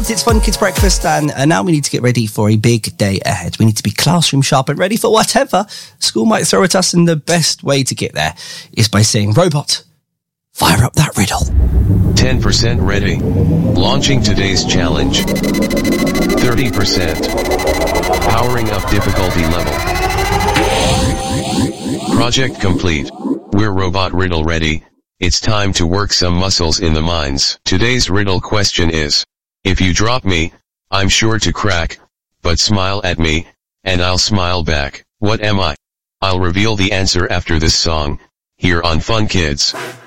month. It's Fun Kids Breakfast, and now we need to get ready for a big day ahead. We need to be classroom sharp and ready for whatever school might throw at us, and the best way to get there is by saying, robot, fire up that riddle. 10% ready. Launching today's challenge. 30%. Powering up difficulty level. Project complete. We're robot riddle ready. It's time to work some muscles in the minds. Today's riddle question is, if you drop me, I'm sure to crack, but smile at me, and I'll smile back. What am I? I'll reveal the answer after this song, here on Fun Kids.